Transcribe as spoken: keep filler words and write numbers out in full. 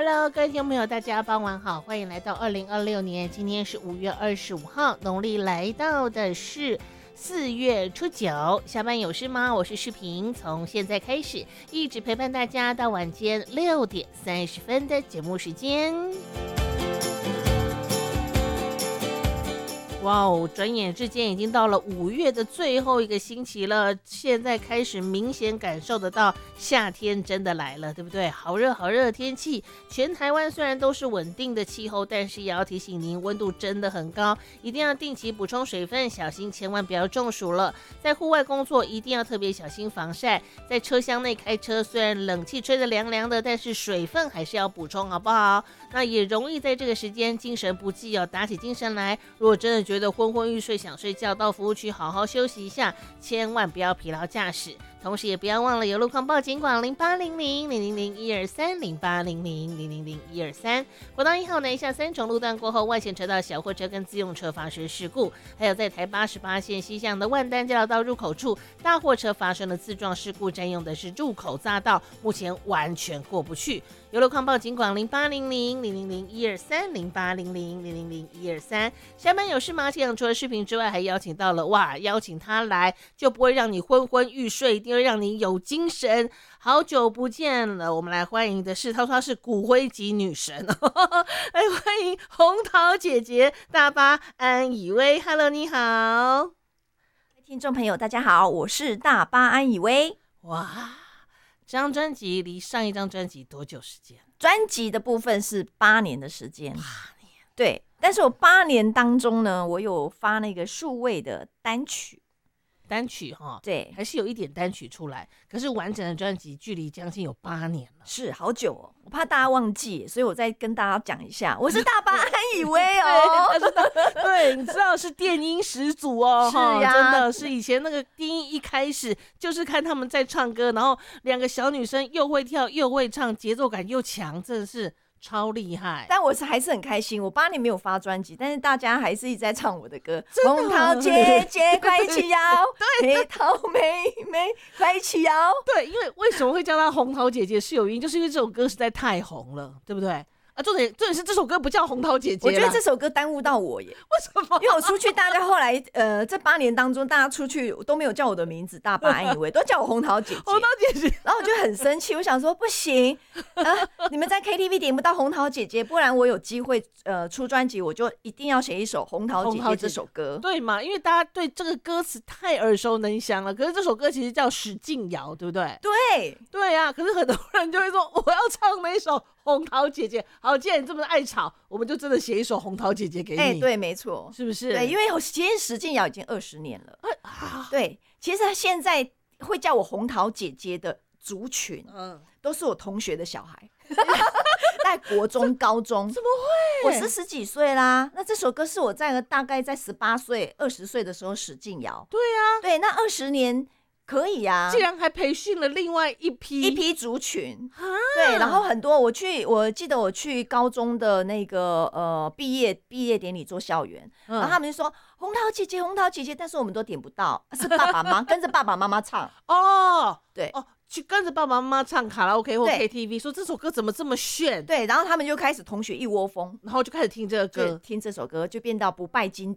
Hello， 各位听众朋友，大家傍晚好，欢迎来到二零二六年，今天是五月二十五号，农历来到的是四月初九。下班有事吗？我是世平，从现在开始一直陪伴大家到晚间六点三十分的节目时间。哇哦，转眼之间已经到了五月的最后一个星期了，现在开始明显感受得到夏天真的来了，对不对？好热好热的天气，全台湾虽然都是稳定的气候，但是也要提醒您，温度真的很高，一定要定期补充水分，小心千万不要中暑了。在户外工作一定要特别小心防晒，在车厢内开车，虽然冷气吹得凉凉的，但是水分还是要补充，好不好？那也容易在这个时间精神不济哦，打起精神来，如果真的觉得觉得昏昏欲睡想睡觉，到服务区好好休息一下，千万不要疲劳驾驶。同时也不要忘了有路况报警广零八零零零零零一二三零八零零零零零一二三。国道一号南下三重路段过后，外线车道小货车跟自用车发生事故，还有在台八十八线西向的万丹交流道入口处，大货车发生了自撞事故，占用的是入口匝道，目前完全过不去。有路况报警广零八零零零零零一二三零八零零零零零一二三。下班有事吗？这样除了视频之外，还邀请到了哇，邀请他来就不会让你昏昏欲睡，一定会让你有精神。好久不见了，我们来欢迎的是，他说他是骨灰级女神，来欢迎红桃姐姐大巴安以薇。Hello， 你好， 听众朋友大家好，我是大巴安以薇。 哇，这张专辑离上一张专辑多久时间？ 专辑的部分是八年的时间， 八年， 对。但是我八年当中呢，我有发那个数位的单曲， 单曲哈， 对， 还是有一点单曲出来，可是完整的专辑距离将近有八年了， 是好久哦，我怕大家忘记，所以我再跟大家讲一下，我是大巴安以薇哦， 对，你知道是电音始祖哦， 是呀， 真的是以前那个电音一开始就是看他们在唱歌，然后两个小女生又会跳又会唱，节奏感又强，真的是超厉害。 但我是还是很开心，我八年没有发专辑，但是大家还是一直在唱我的歌。 真的红桃姐姐快起摇，黑桃妹妹快起摇。 对，因为为什么会叫她红桃姐姐是有原因，就是因为这首歌实在太红了，对不对？啊，重点重点是这首歌不叫红桃姐姐， 我觉得这首歌耽误到我耶。 为什么？ 因为我出去，大家后来呃，这八年当中，大家出去都没有叫我的名字大巴安以薇，都叫我红桃姐姐。 红桃姐姐， 然后我就很生气，我想说不行啊，你们在 K T V 点不到红桃姐姐，不然我有机会呃出专辑，我就一定要写一首红桃姐姐这首歌， 对嘛？因为大家对这个歌词太耳熟能详了。可是这首歌其实叫使劲摇，对不对？ 对对啊，可是很多人就会说我要唱那首红桃姐姐。好，既然你这么爱吵，我们就真的写一首红桃姐姐给你。哎、 欸，对，没错， 是不是？ 对，因为我其实使劲摇已经二十年了。 啊， 对，其实现在会叫我红桃姐姐的族群，嗯，都是我同学的小孩，在国中、高中。 怎么会？ 我是十几岁啦。那这首歌是我在大概在十八岁、二十岁的时候使劲摇。 对啊， 对，那二十年。可以啊， 竟然还培训了另外一批一批族群啊！ 对，然后很多我去，我记得我去高中的那个呃毕业毕业典礼做校园，嗯、然后他们就说红桃姐姐，红桃姐姐，但是我们都点不到，是爸爸妈妈跟着爸爸妈妈唱哦， 对哦。去跟着爸爸妈妈唱卡拉 OK 或 K T V， 说这首歌怎么这么炫？ 对，然后他们就开始同学一窝蜂， 然后就开始听这个歌， 听这首歌就变到不败金